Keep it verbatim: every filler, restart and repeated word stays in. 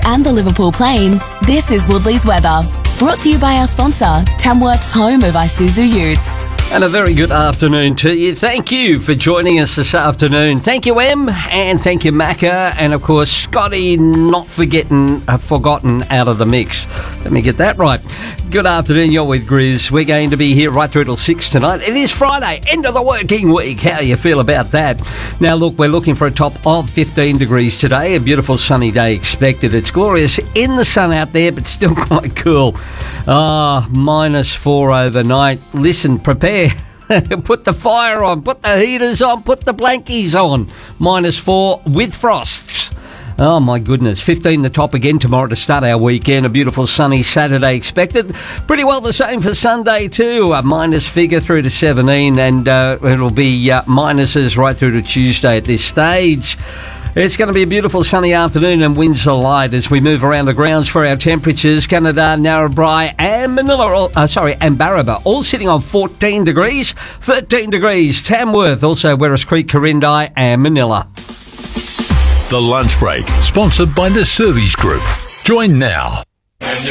and the Liverpool Plains, this is Woodley's weather. Brought to you by our sponsor, Tamworth's home of Isuzu Utes. And a very good afternoon to you. Thank you for joining us this afternoon. Thank you, Em, and thank you, Macca, and of course, Scotty, not forgetting, uh, forgotten out of the mix. Let me get that right. Good afternoon, you're with Grizz. We're going to be here right through till six tonight. It is Friday, end of the working week. How you feel about that? Now, look, we're looking for a top of fifteen degrees today. A beautiful sunny day expected. It's glorious in the sun out there, but still quite cool. Ah, minus four overnight. Listen, prepare. Put the fire on, put the heaters on, put the blankies on. Minus four with frosts. Oh, my goodness. fifteen the top again tomorrow to start our weekend. A beautiful sunny Saturday expected. Pretty well the same for Sunday too. A minus figure through to seventeen, and uh, it'll be uh, minuses right through to Tuesday at this stage. It's going to be a beautiful sunny afternoon and winds are light as we move around the grounds for our temperatures. Canada, Narrabri and Manila, all, uh, sorry, and Barraba, all sitting on fourteen degrees, thirteen degrees, Tamworth, also Werris Creek, Corindi and Manila. The Lunch Break, sponsored by the Service Group. Join now.